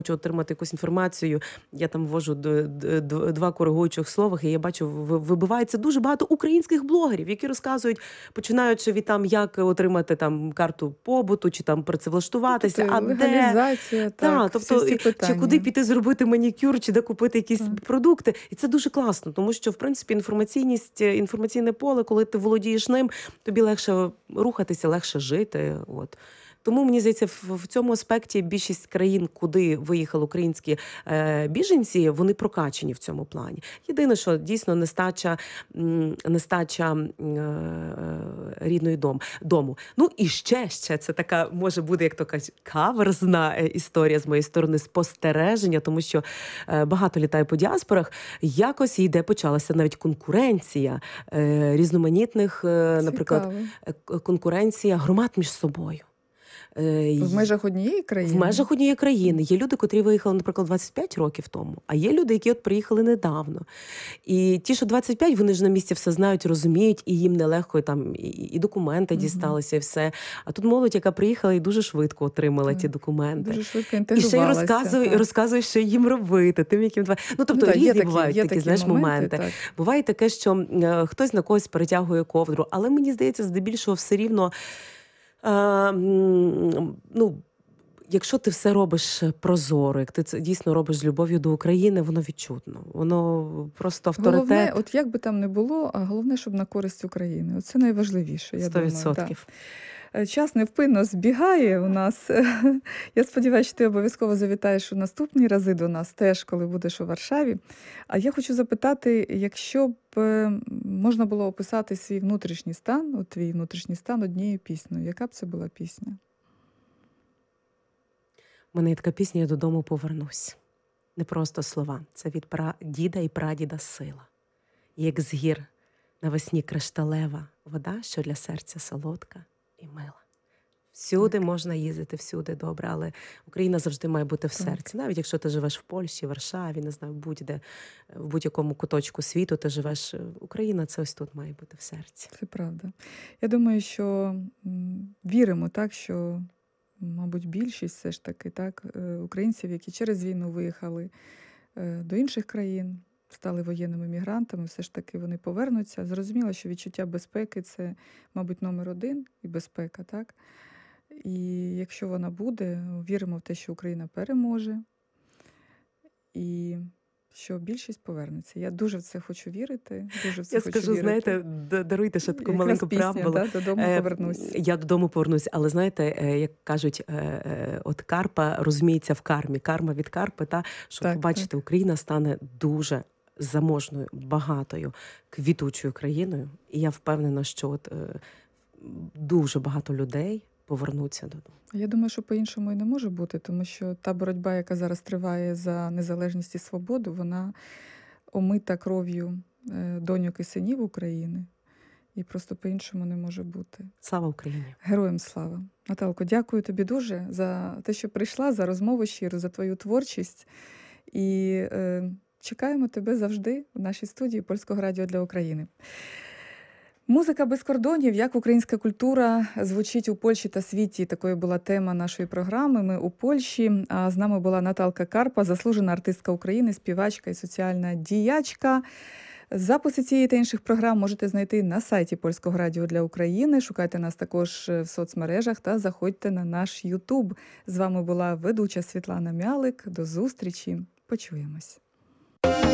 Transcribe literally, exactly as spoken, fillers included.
хочу отримати якусь інформацію, я там ввожу д- д- д- два коригуючих словах, і я бачу, ви- вибивається дуже багато українських блогерів, які розказують, починаючи від там, як отримати там карту побуту, чи там Ну, працевлаштуватися, тобто а де. легалізація, Та, так, всі тобто, ці і- чи куди питання. піти зробити манікюр, чи де купити якісь Так. продукти. І це дуже класно, тому що, в принципі, інформаційність, е, інформаційне поле, коли ти володієш ним, тобі легше рухатися, легше жити. От. Тому, мені здається, в, в цьому аспекті більшість країн, куди виїхали українські е, біженці, вони прокачені в цьому плані. Єдине, що дійсно нестача, м, нестача м, е, рідної дом, дому. Ну і ще, ще це така, може буде, як то кажуть, каверзна е, історія з моєї сторони, спостереження, тому що е, багато літаю по діаспорах, якось йде, почалася навіть конкуренція е, різноманітних, е, наприклад, Цікаво. е, к- конкуренція громад між собою. Е, В й- межах однієї В країни? межах однієї країни. Є люди, котрі виїхали, наприклад, двадцять п'ять років тому, а є люди, які от приїхали недавно. І ті, що двадцять п'ять, вони ж на місці все знають, розуміють, і їм нелегко там і, і документи Мгм. дісталися, і все. А тут молодь, яка приїхала і дуже швидко отримала ті Так. документи. Дуже швидко І ще й інтегрувалася. розказує, Так. розказує, що їм робити, тим, яким два. Ну, тобто Ну, так, є різні такі, бувають є такі, такі знаєш, моменти, моменти. так. Буває таке, що е, хтось на когось перетягує ковдру, але мені здається, здебільшого все рівно. Е, м, ну, Якщо ти все робиш прозоро, як ти це дійсно робиш з любов'ю до України, воно відчутно. Воно просто Головне, авторитет от як би там не було, а головне, щоб на користь України. Оце найважливіше, я сто думаю. Так. відсотків. Е, Час невпинно збігає у нас. Я сподіваюся, що ти обов'язково завітаєш у наступні рази до нас, теж, коли будеш у Варшаві. А я хочу запитати, якщо б е, можна було описати свій внутрішній стан, от твій внутрішній стан однією піснею, яка б це була пісня? У мене є така пісня «Я додому повернусь». Не просто слова. Це від пра... діда і прадіда сила. Як з гір навесні кришталева вода, що для серця солодка і мила. Всюди Так, можна їздити, всюди добре, але Україна завжди має бути в так. серці. Навіть якщо ти живеш в Польщі, Варшаві, не знаю, будь-де, в будь-якому куточку світу ти живеш, Україна це ось тут має бути в серці. Це правда. Я думаю, що м, віримо так, що, мабуть, більшість все ж таки так, е, українців, які через війну виїхали е, до інших країн, стали воєнними мігрантами, все ж таки вони повернуться. Зрозуміло, що відчуття безпеки це, мабуть, номер один і безпека, так? І якщо вона буде, віримо в те, що Україна переможе і що більшість повернеться. Я дуже в це хочу вірити, дуже в це Я хочу скажу, вірити. знаєте, д- даруйте ще таку Якраз маленьку пісня, преамбулу. да, додому Е, повернусь. Я додому повернусь, але знаєте, е, як кажуть, е, е, от Карпа розуміється в кармі, карма від Карпи, та, щоб Так, побачити, так. Україна стане дуже заможною, багатою, квітучою країною. І я впевнена, що от, е, дуже багато людей повернуться додому. Я думаю, що по-іншому і не може бути, тому що та боротьба, яка зараз триває за незалежність і свободу, вона омита кров'ю е, доньок і синів України. І просто по-іншому не може бути. Слава Україні! Героям слава! Наталко, дякую тобі дуже за те, що прийшла, за розмову щиру, за твою творчість. І е, чекаємо тебе завжди в нашій студії Польського радіо для України. Музика без кордонів, як українська культура звучить у Польщі та світі. Такою була тема нашої програми. Ми у Польщі. А з нами була Наталка Карпа, заслужена артистка України, співачка і соціальна діячка. Записи цієї та інших програм можете знайти на сайті Польського радіо для України. Шукайте нас також в соцмережах та заходьте на наш Ютуб. З вами була ведуча Світлана Мялик. До зустрічі. Почуємось.